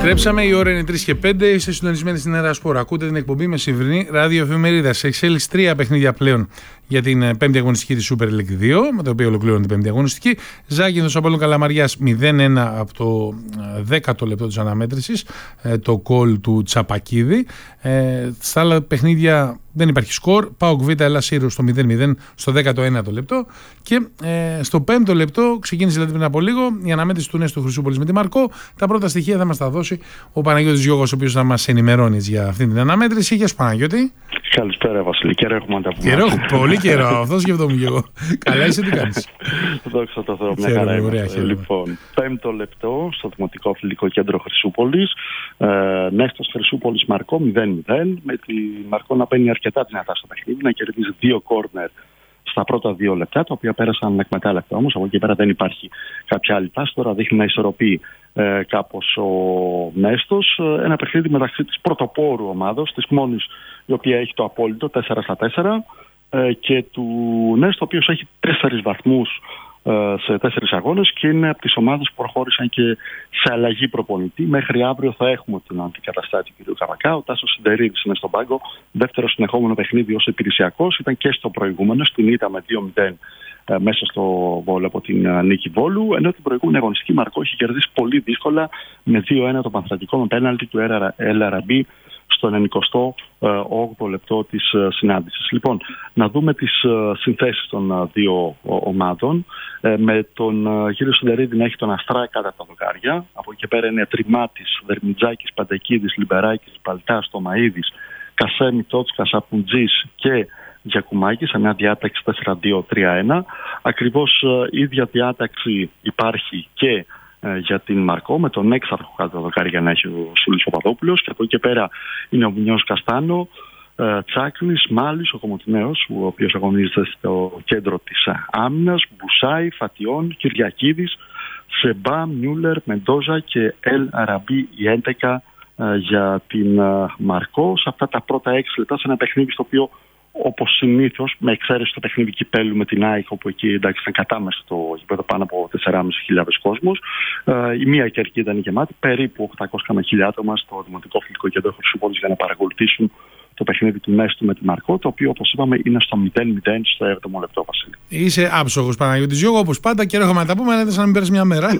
Επιστρέψαμε, η ώρα είναι 3 και 5. Είστε συντονισμένοι στην Έρα Σπορ. Ακούτε την εκπομπή Μεσημβρινή ραδιοεφημερίδα. Σε εξέλιξη 3 παιχνίδια πλέον για την 5η αγωνιστική τη Super League 2, με το οποίο ολοκληρώνει την 5η αγωνιστική. Ζάκυνθος Απόλλων Καλαμαριάς 0-1 από το 10ο λεπτό της αναμέτρησης, το γκολ του Τσαπακίδη. Στα άλλα παιχνίδια δεν υπάρχει σκορ. ΠΑΟΚ Β' Ελλάς Σύρους στο 0-0 στο 19ο λεπτό. Και στο 5ο λεπτό, ξεκίνησε δηλαδή πριν από λίγο, η αναμέτρηση του Νέστου Χρυσούπολης με τη Μαρκό. Τα πρώτα στοιχεία θα μας τα δώσει ο Παναγιώτης Γιώργος, ο οποίος θα μας ενημερώνει για αυτή την αναμέτρηση. Γεια σου, Παναγιώτη. Καλησπέρα, Βασίλη. Καιρό έχουμε να τα πούμε. Πολύ καιρό. Αυτό σκεφτόμουν και εγώ. Καλά, είσαι, τι κάνεις? Δόξα τω Θεώ, μια χαρά είμαστε. Λοιπόν, 5ο λεπτό στο Δημοτικό Αθλητικό Κέντρο Χρυσούπολης. Νέστος Χρυσούπολης Μαρκό 0-0. Με τη Μαρκό να μπαίνει αρκετά δυνατά στο παιχνίδι, να κερδίζει 2 κόρνερ στα πρώτα 2 λεπτά, τα οποία πέρασαν ανεκμετάλλευτα. Όμως από εκεί πέρα δεν υπάρχει κάποια άλλη φάση. Τώρα δείχνει να ισορροπεί κάπως ο Νέστος. Ένα παιχνίδι μεταξύ της πρωτοπόρου ομάδος, της μόνης η οποία έχει το απόλυτο 4-4, και του Νέστο, ο οποίος έχει 4 βαθμούς σε 4 αγώνες και είναι από τις ομάδες που προχώρησαν και σε αλλαγή προπονητή. Μέχρι αύριο θα έχουμε τον αντικαταστάτη κ. Καβακά. Ο Τάσος Συντερίδης είναι στον πάγκο. Δεύτερο συνεχόμενο παιχνίδι ως υπηρεσιακός. Ήταν και στο προηγούμενο, στην ήττα με 2-0 μέσα στο Βόλο από την νίκη Βόλου. Ενώ την προηγούμενη αγωνιστική Μαρκό είχε κερδίσει πολύ δύσκολα με 2-1 το Πανθρακικό με πέναλτι του El Arabi στο 98ο λεπτό της συνάντησης. Λοιπόν, να δούμε τις συνθέσεις των δύο ομάδων. Με τον κύριο Συντερίδη να έχει τον Αστρά κατά τα δοκάρια. Από εκεί πέρα είναι Τριμάτης, Δερμιτζάκης, Παντεκίδης, Λιμπεράκης, Παλτάς, Τομαΐδης, Κασέμι, Τότσκας, Απουτζής και Γιακουμάκης σε μια διάταξη 4-2-3-1. Ακριβώς η ίδια διάταξη υπάρχει και για την Μαρκό, με τον έξαρχο κάτω τα δοκάρια να έχει ο Σούλης Παπαδόπουλος, και από εκεί και πέρα είναι ο Μουνιός Καστάνο, Τσάκλης, Μάλης, ο Κομωτινέος, ο οποίος αγωνίζεται στο κέντρο της άμυνας, Μπουσάη, Φατιών, Κυριακίδης, Σεμπά, Μιούλερ, Μεντόζα και El Arabi η 11 για την Μαρκό. Σε αυτά τα πρώτα 6 λεπτά, σε ένα παιχνίδι στο οποίο, όπως συνήθως, με εξαίρεση το παιχνίδι κυπέλου με την ΑΕΚ, όπου εκεί εντάξει ήταν κατάμεστο το γήπεδο, πάνω από 4.500 κόσμος. Η μία κερκίδα ήταν γεμάτη, περίπου 800 άτομα στο Δημοτικό Αθλητικό Κέντρο Χρυσούπολης για να παρακολουθήσουν το παιχνίδι του Νέστου με τη Μαρκό, το οποίο, όπως είπαμε, είναι στο 0-0 στο 7ο λεπτό, Βασίλη. Είσαι άψογος, Παναγιώτης Γιώργο, όπως πάντα, και έχουμε να τα πούμε, αλλά δεν θα μην πέρασε μια μέρα.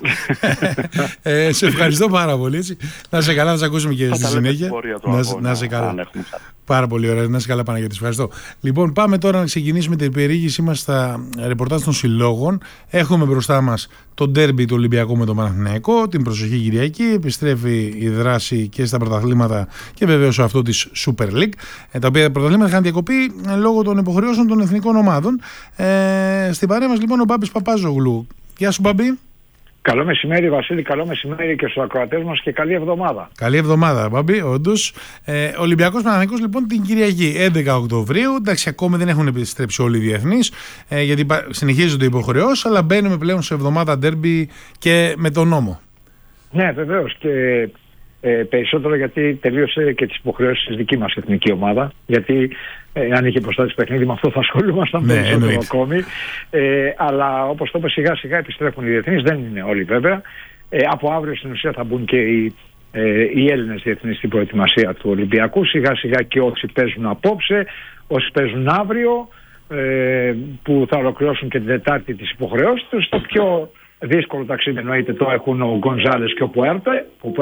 Σε ευχαριστώ πάρα πολύ. Έτσι. Να σε καλά, να σε ακούσουμε και στη συνέχεια. Να σε καλά. Πάρα πολύ ωραία. Να είσαι καλά, Παναγιώτη. Ευχαριστώ. Λοιπόν, πάμε τώρα να ξεκινήσουμε την περιήγησή μας στα ρεπορτάζ των συλλόγων. Έχουμε μπροστά μας το ντέρμπι του Ολυμπιακού με τον Παναθηναϊκό. Την προσοχή Κυριακή. Επιστρέφει η δράση και στα πρωταθλήματα και βεβαίως αυτό της Super League. Τα οποία πρωταθλήματα είχαν διακοπεί λόγω των υποχρεώσεων των εθνικών ομάδων. Στην παρέα μας λοιπόν ο Μπάμπης Παπάζογλου. Γεια σου, Μπάμπη. Καλό μεσημέρι, Βασίλη, καλό μεσημέρι και στους ακροατές μας και καλή εβδομάδα. Καλή εβδομάδα, Μπάμπη, όντως. Ολυμπιακός Παναθηναϊκός λοιπόν την Κυριακή, 11 Οκτωβρίου. Εντάξει, ακόμη δεν έχουν επιστρέψει όλοι οι διεθνείς, γιατί συνεχίζονται οι υποχρεώσεις, αλλά μπαίνουμε πλέον σε εβδομάδα ντέρμπι και με τον νόμο. Ναι, βεβαίως. Και περισσότερο γιατί τελείωσε και τις υποχρεώσεις της δική μας εθνική ομάδα. Γιατί αν είχε μπροστά της παιχνίδι, με αυτό θα ασχολούμασταν περισσότερο ακόμη. Αλλά όπως το είπα, σιγά σιγά επιστρέφουν οι διεθνείς, δεν είναι όλοι βέβαια. Από αύριο στην ουσία θα μπουν και οι Έλληνες διεθνείς στην προετοιμασία του Ολυμπιακού. Σιγά σιγά και όσοι παίζουν απόψε, όσοι παίζουν αύριο, που θα ολοκληρώσουν και την Τετάρτη τις υποχρεώσεις τους. Το πιο δύσκολο ταξίδι εννοείται το έχουν ο Γκονζάλες και ο Πουέρτα,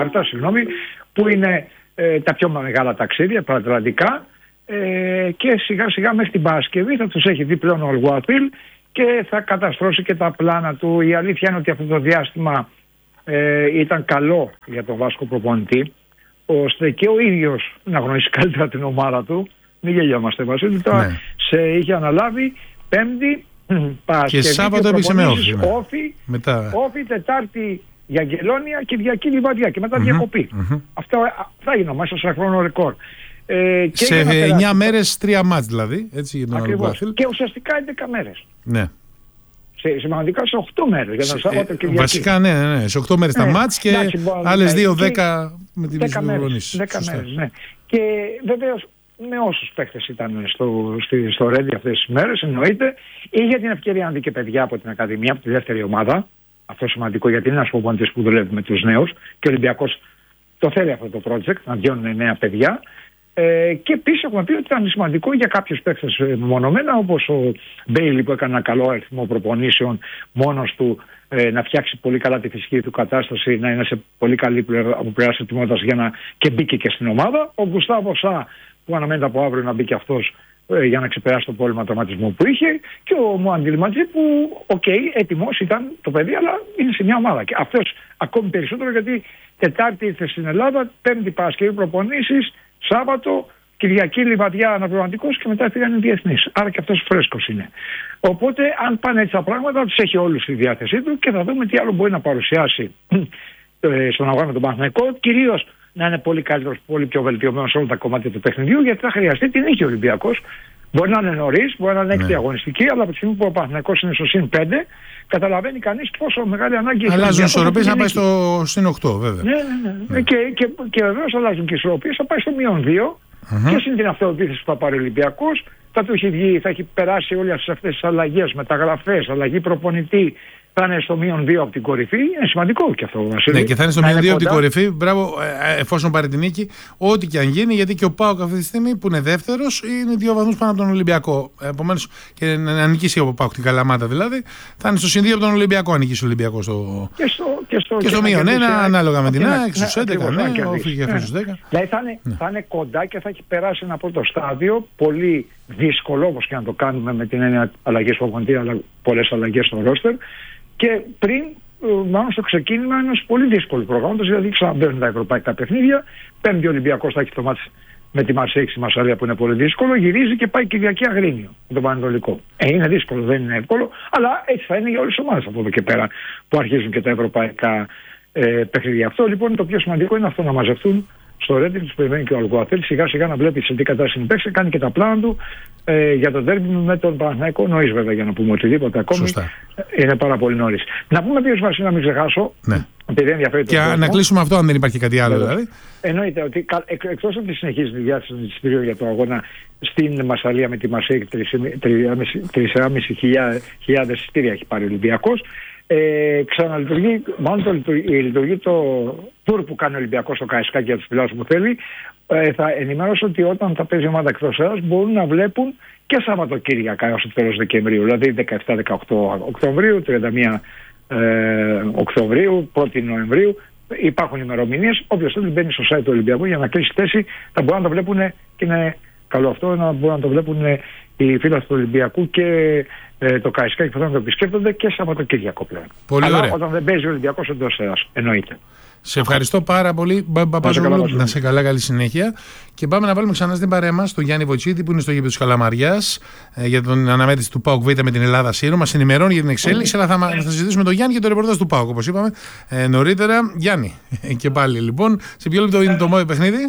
που είναι τα πιο μεγάλα ταξίδια παρατλαντικά, και σιγά σιγά μέχρι την Παρασκευή θα τους έχει δει πλέον ο Αλγουαθίλ και θα καταστρώσει και τα πλάνα του. Η αλήθεια είναι ότι αυτό το διάστημα ήταν καλό για τον Βάσκο προπονητή, ώστε και ο ίδιος να γνωρίσει καλύτερα την ομάδα του. Μην γελιόμαστε, Βασίλη, τώρα σε είχε αναλάβει Πέμπτη, Παρασκευή και Σάββατο έπαιξε με όφη, Τετάρτη για Αγγελόνια, Κυριακή Λιβαδιά και μετά διακοπή. Αυτό θα είναι μέσα σε χρόνο ρεκόρ. Σε 9 μέρες 3 μάτς δηλαδή, έτσι, για τον Αλγουάθιλ. Και ουσιαστικά 11 μέρες. Ναι. Σημαντικά σε 8 μέρες για τον Σάββατο και Κυριακή. Βασικά ναι, σε 8 μέρες τα μάτς και άλλες 2-10 με την Λισβονής. 10 μέρες, ναι. Και βεβαίως με όσους παίκτες ήταν στο Ρέντι αυτές τις μέρες, εννοείται, είχε την ευκαιρία να δει και παιδιά από την Ακαδημία, από τη δεύτερη ομάδα. Αυτό σημαντικό, γιατί είναι ένας προπονητής που δουλεύει με τους νέους και ο Ολυμπιακός το θέλει αυτό το project, να βγαίνουν νέα παιδιά. Και επίσης έχουμε πει ότι ήταν σημαντικό για κάποιους παίκτες μονομένα, όπως ο Μπέιλι που έκανε ένα καλό αριθμό προπονήσεων μόνος του, να φτιάξει πολύ καλά τη φυσική του κατάσταση, να είναι σε πολύ καλή από πλευράς ετοιμότητας και μπήκε και στην ομάδα. Ο Γκουστάβο Σα που αναμένεται από αύριο να μπει και αυτός για να ξεπεράσει το πρόβλημα τραυματισμού που είχε, και ο Μουαντίλ Ματζή που έτοιμος ήταν το παιδί, αλλά είναι σε μια ομάδα. Και αυτός ακόμη περισσότερο, γιατί Τετάρτη ήρθε στην Ελλάδα, Πέμπτη Παρασκευή προπονήσεις, Σάββατο, Κυριακή Λιβαδιά αναπληρωματικός και μετά πήγαν οι διεθνείς. Άρα και αυτός φρέσκος είναι. Οπότε, αν πάνε έτσι τα πράγματα, τους έχει όλους στη διάθεσή του και θα δούμε τι άλλο μπορεί να παρουσιάσει στον αγώνα με τον Παναθηναϊκό. Κυρίως να είναι πολύ καλύτερος, πολύ πιο βελτιωμένος σε όλα τα κομμάτια του παιχνιδιού, γιατί θα χρειαστεί την νίκη ο Ολυμπιακός. Μπορεί να είναι νωρίς, μπορεί να είναι έκτη αγωνιστική, αλλά από τη στιγμή που ο Παναθηναϊκός είναι στο συν 5, καταλαβαίνει κανείς πόσο μεγάλη ανάγκη έχει. Αλλάζουν ισορροπίες να πάει στο συν 8, βέβαια. Ναι. Και βεβαίως αλλάζουν και ισορροπίες, θα πάει στο μείον 2. Ποιος είναι την αυτοεπίθεση που θα πάρει ο Ολυμπιακός? Θα έχει περάσει όλες αυτές τις αλλαγές, μεταγραφές, αλλαγή προπονητή. Θα είναι στο μείον 2 από την κορυφή. Είναι σημαντικό και αυτό, Βασίλη. Ναι, και θα είναι στο μείον 2 από την κορυφή. Μπράβο, εφόσον πάρει την νίκη, ό,τι και αν γίνει, γιατί και ο ΠΑΟΚ αυτή τη στιγμή που είναι δεύτερος είναι 2 βαθμούς πάνω από τον Ολυμπιακό. Επομένως, και να νικήσει ο ΠΑΟΚ την Καλαμάτα δηλαδή, θα είναι στο συν 2 από τον Ολυμπιακό, αν νικήσει ο Ολυμπιακός. Και στο μείον 1, ανάλογα με την ΑΕΚ, στους 11, στους 10. Δηλαδή θα είναι κοντά και θα έχει περάσει ένα πρώτο στάδιο, πολύ δύσκολο, όπως και να το κάνουμε με την έννοια αλλαγές προπονητή, αλλά πολλές αλλαγές στο ρόστερ. Και πριν, μάλλον στο ξεκίνημα ενός πολύ δύσκολου προγράμματος, δηλαδή ξαναμπαίνουν τα ευρωπαϊκά παιχνίδια. Πέμπτη Ολυμπιακός θα έχει το μάτς με τη Μαρσέη στη Μασσαλία που είναι πολύ δύσκολο. Γυρίζει και πάει Κυριακή Αγρίνιο με τον Πανετολικό. Είναι δύσκολο, δεν είναι εύκολο, αλλά έτσι θα είναι για όλες τις ομάδες από εδώ και πέρα που αρχίζουν και τα ευρωπαϊκά παιχνίδια. Αυτό λοιπόν το πιο σημαντικό είναι αυτό, να μαζευτούν στο Ρέντινγκ. Τους περιμένει και ο Αλγκουαθέλ σιγά σιγά να βλέπει σε τι κατάσταση παίξει, κάνει και τα πλάνα του για το ντέρμπι με τον Παναθηναϊκό. Νωρίς βέβαια για να πούμε οτιδήποτε ακόμη. Σωστά. Είναι πάρα πολύ νωρίς. Να πούμε δύο Βασίλη, να μην ξεχάσω. Ναι. Επειδή ενδιαφέρει και να κλείσουμε αυτό, αν δεν υπάρχει κάτι άλλο δηλαδή. Εννοείται ότι εκτός από τη συνεχής διάθεση του εισιτηρίου για το αγώνα στην Μασσαλία με τη Μαρσέη, 3.500 εισιτήρια έχει πάρει ο Ολυμπιακός. Ξαναλειτουργεί, μάλλον λειτουργεί το tour που κάνει ο Ολυμπιακός στο Καραϊσκάκι για τους πιλάτους που θέλει. Θα ενημέρωσω ότι όταν θα παίζει η ομάδα εκτός έδρας μπορούν να βλέπουν και Σαββατοκύριακα έως το τέλος Δεκεμβρίου, δηλαδή 17-18 Οκτωβρίου, 31 Οκτωβρίου, 1η Νοεμβρίου. Υπάρχουν ημερομηνίες. Όποιος θέλει μπαίνει στο site του Ολυμπιακού για να κλείσει θέση, θα μπορούν να το βλέπουν, και είναι καλό αυτό, να μπορούν να το βλέπουν οι φίλοι του Ολυμπιακού και το Καραϊσκάκι που θα το επισκέπτονται και Σαββατοκύριακο πλέον. Πολύ αλλά ωραία. Όταν δεν παίζει ο Ολυμπιακός εντός έδρας, εννοείται. Σε ευχαριστώ πάρα πολύ, Παπαζόγλου. Να σε καλά, καλή συνέχεια. Και πάμε να βάλουμε ξανά στην παρέα μας τον Γιάννη Βοητσίδη, που είναι στο γήπεδο της Καλαμαριάς για την αναμέτρηση του ΠΑΟΚ Β με την Ελλάδα Σύρο. Μας ενημερώνει για την εξέλιξη, αλλά θα συζητήσουμε τον Γιάννη και το ρεπορτάζ του ΠΑΟΚ, όπως είπαμε νωρίτερα. Γιάννη, και πάλι λοιπόν. Σε ποιο λεπτό είναι το μόβι παιχνίδι?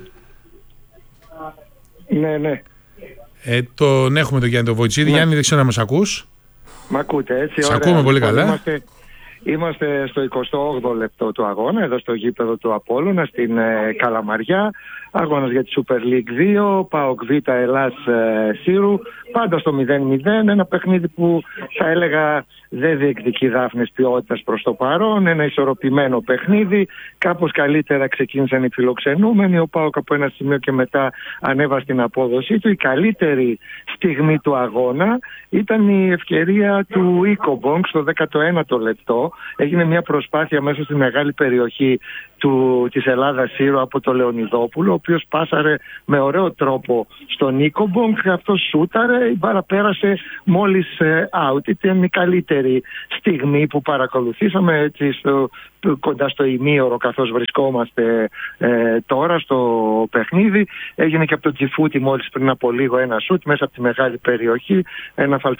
Ναι. Τον έχουμε τον Γιάννη τον Βοητσίδη. Ναι. Γιάννη, δεν ξέρω να μας ακούς. Μ' ακούτε έτσι? Σε ακούμε πολύ καλά. Είμαστε στο 28ο λεπτό του αγώνα, εδώ στο γήπεδο του Απόλλωνα στην Καλαμαριά. Αγώνας για τη Super League 2, ΠΑΟΚ Β Ελλάς Σύρου, πάντα στο 0-0, ένα παιχνίδι που θα έλεγα δεν διεκδικεί δάφνες ποιότητας προς το παρόν, ένα ισορροπημένο παιχνίδι, κάπως καλύτερα ξεκίνησαν οι φιλοξενούμενοι, ο ΠΑΟΚ από ένα σημείο και μετά ανέβασε την απόδοσή του. Η καλύτερη στιγμή του αγώνα ήταν η ευκαιρία του Ίκομπονγκ στο 19ο λεπτό. Έγινε μια προσπάθεια μέσα στη μεγάλη περιοχή της Ελλάδας Σύρο από το Λεωνιδόπουλο, ο οποίος πάσαρε με ωραίο τρόπο στον Ίκομπονγκ, αυτός σούταρε, η μπάρα πέρασε μόλις out. Ήταν η καλύτερη στιγμή που παρακολουθήσαμε έτσι κοντά στο ημίωρο καθώς βρισκόμαστε τώρα στο παιχνίδι. Έγινε και από τον Τζιφούτη μόλις πριν από λίγο ένα σούτ μέσα από τη μεγάλη περιοχή, ένα